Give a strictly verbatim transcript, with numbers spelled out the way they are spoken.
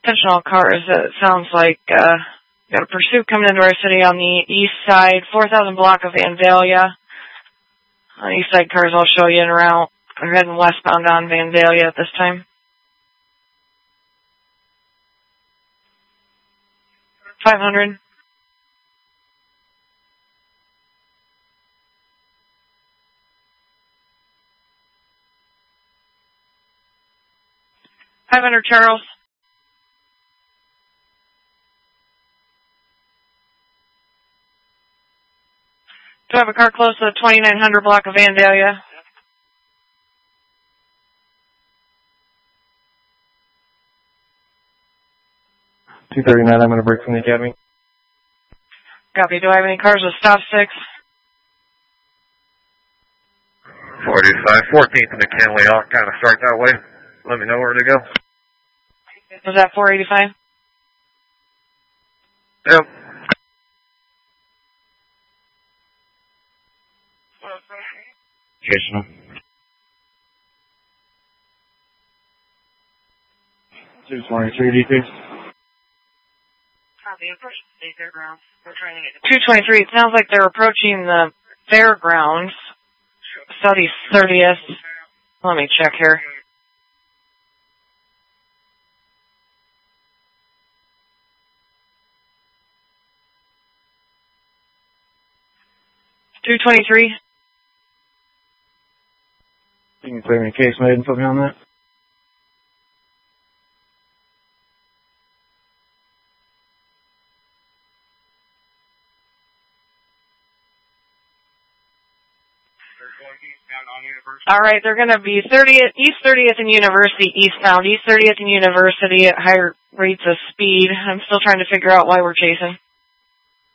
Attention all cars, it sounds like uh, got a pursuit coming into our city on the east side, four thousand block of Vandalia. On the east side cars, I'll show you in route. We're heading westbound on Vandalia at this time. five hundred. five hundred, Charles. Do I have a car close to the twenty-nine hundred block of Vandalia? two thirty-nine, I'm going to break from the academy. Copy. Do I have any cars with stop six? forty-five, fourteenth and McKinley, I'll kind of start that way. Let me know where to go. Was that four eighty-five? Yep. Chasing him. two twenty-three, D P. two twenty-three, it sounds like they're approaching the fairgrounds. Southeast thirtieth. Let me check here. two twenty-three. You can clear me a case made and put me on that. All right, they're going to be thirtieth, East thirtieth and University eastbound. East thirtieth and University at higher rates of speed. I'm still trying to figure out why we're chasing.